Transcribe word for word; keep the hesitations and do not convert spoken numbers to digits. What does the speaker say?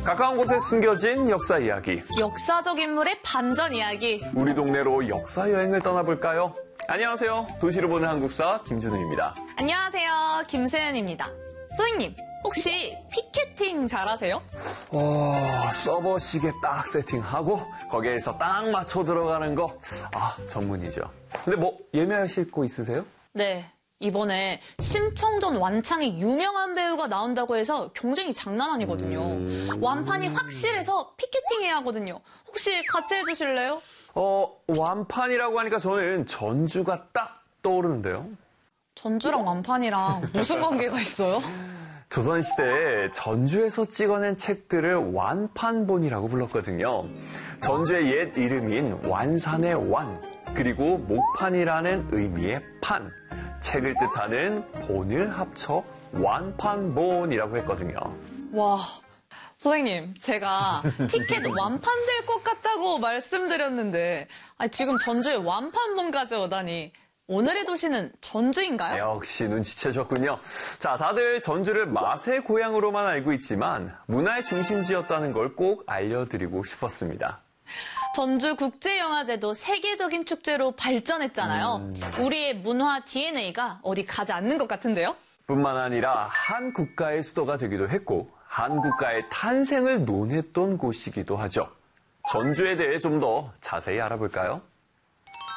가까운 곳에 숨겨진 역사 이야기. 역사적 인물의 반전 이야기. 우리 동네로 역사 여행을 떠나볼까요? 안녕하세요. 도시를 보는 한국사 김준우입니다. 안녕하세요. 김세연입니다. 선생님, 혹시 피켓팅 잘하세요? 어, 서버 시계 딱 세팅하고 거기에서 딱 맞춰 들어가는 거. 아, 전문이죠. 근데 뭐 예매하실 거 있으세요? 네. 이번에 심청전 완창이 유명한 배우가 나온다고 해서 경쟁이 장난 아니거든요. 음... 완판이 확실해서 피켓팅 해야 하거든요. 혹시 같이 해주실래요? 어, 완판이라고 하니까 저는 전주가 딱 떠오르는데요. 전주랑 완판이랑 무슨 관계가 있어요? 조선시대에 전주에서 찍어낸 책들을 완판본이라고 불렀거든요. 전주의 옛 이름인 완산의 완, 그리고 목판이라는 의미의 판, 책을 뜻하는 본을 합쳐 완판본이라고 했거든요. 와, 선생님, 제가 티켓 완판될 것 같다고 말씀드렸는데 아니, 지금 전주에 완판본 가져오다니. 오늘의 도시는 전주인가요? 역시 눈치채셨군요. 자, 다들 전주를 맛의 고향으로만 알고 있지만 문화의 중심지였다는 걸 꼭 알려드리고 싶었습니다. 전주국제영화제도 세계적인 축제로 발전했잖아요. 음... 우리의 문화 디엔에이가 어디 가지 않는 것 같은데요? 뿐만 아니라 한 국가의 수도가 되기도 했고 한 국가의 탄생을 논했던 곳이기도 하죠. 전주에 대해 좀 더 자세히 알아볼까요?